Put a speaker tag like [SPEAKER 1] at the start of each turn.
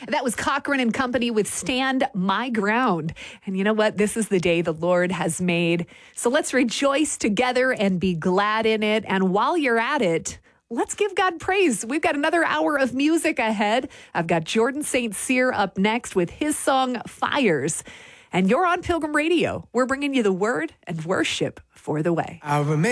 [SPEAKER 1] That was Cochran and Company with Stand My Ground. And you know what? This is the day the Lord has made. So let's rejoice together and be glad in it. And while you're at it, let's give God praise. We've got another hour of music ahead. I've got Jordan St. Cyr up next with his song Fires. And you're on Pilgrim Radio. We're bringing you the word and worship for the way.
[SPEAKER 2] I remember